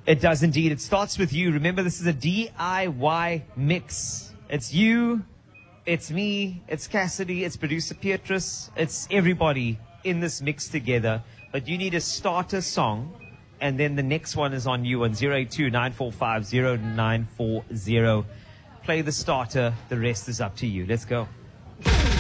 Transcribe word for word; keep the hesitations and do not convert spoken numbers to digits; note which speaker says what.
Speaker 1: It does indeed. It starts with you. Remember, this is a D I Y mix. It's you, it's me, it's Cassidy, it's producer Beatrice, it's everybody in this mix together. But you need a starter song, and then the next one is on you on zero eight two, nine four five, zero nine four zero. Play the starter. The rest is up to you. Let's go.